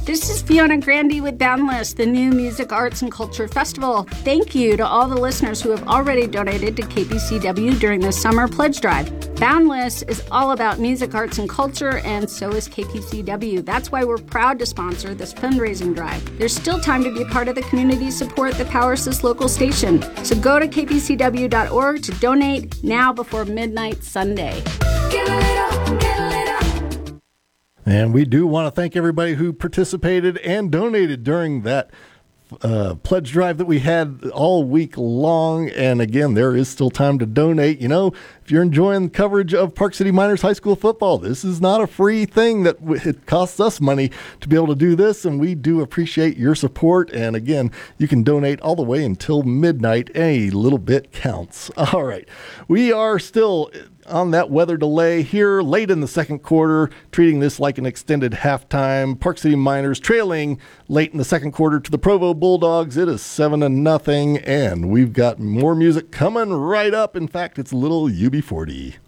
This is Fiona Grandy with Boundless, the new Music, Arts, and Culture Festival. Thank you to all the listeners who have already donated to KPCW during the summer pledge drive. Boundless is all about music, arts, and culture, and so is KPCW. That's why we're proud to sponsor this fundraising drive. There's still time to be a part of the community support that powers this local station. So go to kpcw.org to donate now before midnight Sunday. Get a little, get a little. And we do want to thank everybody who participated and donated during that pledge drive that we had all week long. And again, there is still time to donate. You know, if you're enjoying coverage of Park City Miners High School football, this is not a free thing. That it costs us money to be able to do this, and we do appreciate your support. And again, you can donate all the way until midnight. A little bit counts. All right. We are still on that weather delay here late in the second quarter, treating this like an extended halftime. Park City Miners trailing late in the second quarter to the Provo Bulldogs. It is 7-0, and we've got more music coming right up. In fact, it's a little UB40.